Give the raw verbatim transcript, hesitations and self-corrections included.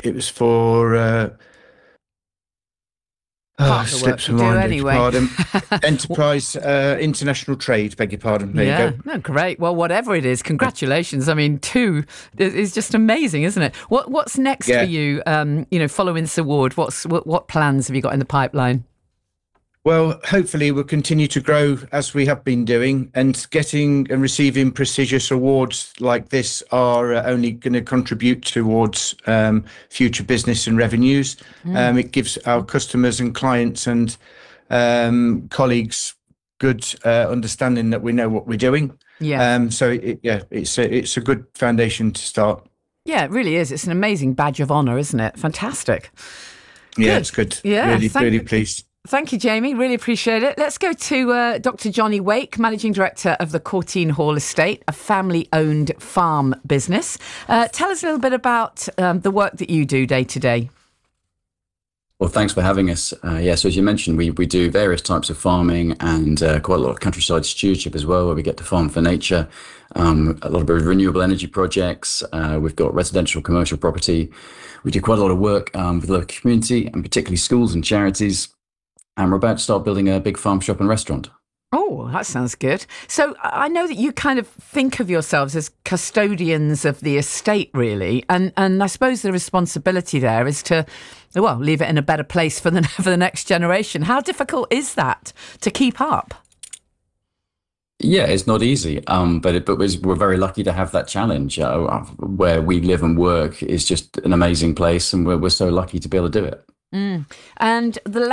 it was for uh, oh, Part of the work slips you of do mind, beg your anyway. pardon. Enterprise uh, International Trade, beg your pardon. There you Yeah, go. no, great. Well, whatever it is, congratulations. I mean, two is is just amazing, isn't it? What What's next for Yeah. you? Um, you know, following this award, what's what, what plans have you got in the pipeline? Well, hopefully we'll continue to grow as we have been doing, and getting and receiving prestigious awards like this are uh, only going to contribute towards um, future business and revenues. Mm, Um, it gives our customers and clients and um, colleagues good uh, understanding that we know what we're doing. yeah. Um, so it, yeah, it's a, it's a good foundation to start. Yeah, it really is. It's an amazing badge of honour, isn't it? Fantastic. Yeah, Good. it's good. Yeah. Really, Thank really pleased. Thank you, Jamie. Really appreciate it. Let's go to uh, Doctor Johnny Wake, Managing Director of the Courtine Hall Estate, a family-owned farm business. Uh, tell us a little bit about um, the work that you do day to day. Well, thanks for having us. Uh, yeah, so as you mentioned, we, we do various types of farming and uh, quite a lot of countryside stewardship as well, where we get to farm for nature. Um, a lot of renewable energy projects. Uh, we've got residential, commercial property. We do quite a lot of work um, with the local community and particularly schools and charities. And we're about to start building a big farm shop and restaurant. Oh, that sounds good. So I know that you kind of think of yourselves as custodians of the estate, really, and and I suppose the responsibility there is to, well, leave it in a better place for the for the next generation. How difficult is that to keep up? Yeah, it's not easy, um, but it, but we're very lucky to have that challenge. Uh, where we live and work is just an amazing place, and we're we're so lucky to be able to do it. Mm. And the